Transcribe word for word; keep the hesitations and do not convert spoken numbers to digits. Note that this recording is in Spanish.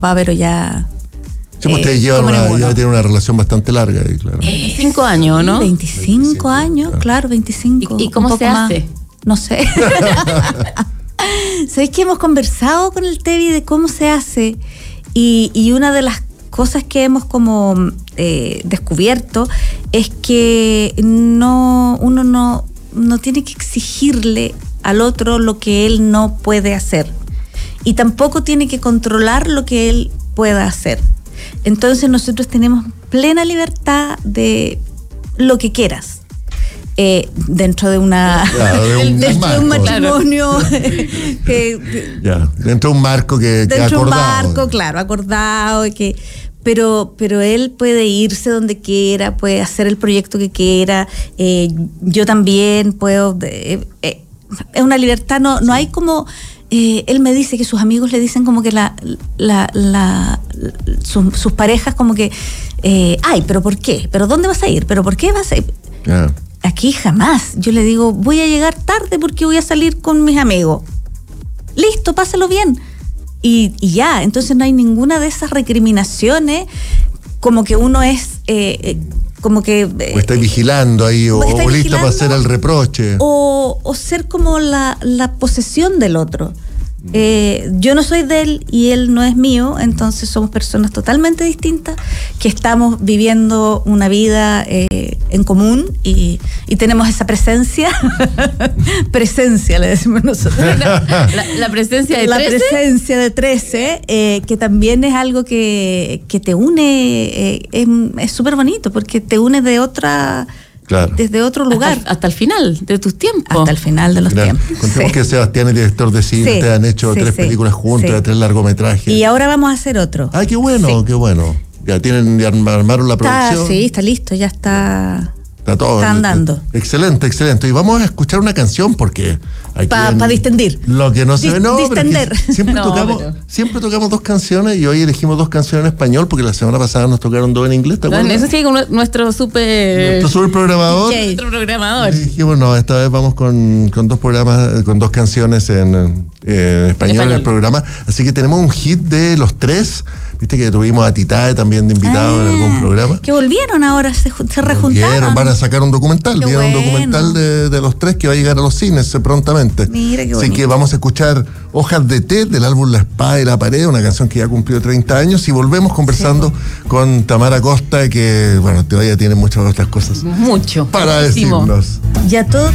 papá, pero ya... Sí, pues ustedes eh, llevan como una, ninguno. ya tienen una relación bastante larga ahí, claro. veinticinco años, ¿no? veinticinco, veinticinco, años, claro. claro, veinticinco. ¿Y, y cómo un se poco más. hace? No sé. ¿Sabéis que hemos conversado con el Tevi de cómo se hace? Y, y una de las cosas que hemos como eh, descubierto es que no uno no, no tiene que exigirle al otro lo que él no puede hacer. Y tampoco tiene que controlar lo que él pueda hacer. Entonces nosotros tenemos plena libertad de lo que quieras. Eh, dentro de una Claro, de un dentro de un marco. matrimonio que, Ya, dentro de un marco que, que dentro de un acordado. marco, claro, acordado, y que pero pero él puede irse donde quiera, puede hacer el proyecto que quiera, eh, yo también puedo, eh, eh, es una libertad, no no hay como eh, él me dice que sus amigos le dicen como que la la, la sus, sus parejas como que eh, ay, pero ¿por qué? ¿Pero dónde vas a ir? ¿Pero por qué vas a ir? Ya. Aquí jamás. Yo le digo, voy a llegar tarde porque voy a salir con mis amigos. Listo, pásalo bien. Y, y ya, entonces no hay ninguna de esas recriminaciones como que uno es, eh, como que... Eh, O está vigilando ahí, o, o está o lista para vigilando, hacer el reproche. O, o ser como la, la posesión del otro. Eh, yo no soy de él y él no es mío, entonces somos personas totalmente distintas que estamos viviendo una vida eh, en común y, y tenemos esa presencia presencia le decimos nosotros La, la presencia de la trece. presencia de trece eh, que también es algo que, que te une, eh, es súper bonito porque te une de otra Claro. desde otro lugar Hasta, hasta el final de tus tiempos. hasta el final de los Claro. tiempos. Contemos Sí. que Sebastián es director de cine, Sí, ustedes han hecho sí, tres sí, películas juntas, sí. tres largometrajes. Y ahora vamos a hacer otro. Ah, qué bueno, Sí. qué bueno. Ya tienen, ya armaron la Está, producción. sí, está listo, ya está. Está todo. Está andando. Excelente, excelente. Y vamos a escuchar una canción porque aquí Pa- en pa distendir. Lo que no se Dis- ve, no, pero es que distender. siempre No, tocamos, pero- siempre tocamos dos canciones y hoy elegimos dos canciones en español porque la semana pasada nos tocaron dos en inglés, ¿te Bueno, acuerdas? eso sí, con nuestro super, Nuestro super programador. D J. nuestro programador. Y dijimos, no, esta vez vamos con, con dos programas, con dos canciones en, eh, en español en el español. programa. Así que tenemos un hit de los tres. Viste que tuvimos a Titae también de invitado en algún programa. Que volvieron ahora, se, ju- se rejuntaron. Vieron, van a sacar un documental, Qué vieron un bueno. documental de, de los tres que va a llegar a los cines eh, prontamente. Mira qué Así bonito. que vamos a escuchar Hojas de Té del álbum La Espada y la Pared, una canción que ya cumplió treinta años, y volvemos conversando con Tamara Costa, que bueno, todavía tiene muchas otras cosas Mucho. para muchísimo. decirnos. Ya todo